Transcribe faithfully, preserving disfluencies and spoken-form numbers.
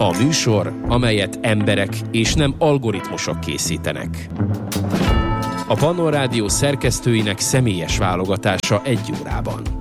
A műsor, amelyet emberek és nem algoritmusok készítenek. A Pannon Rádió szerkesztőinek személyes válogatása egy órában.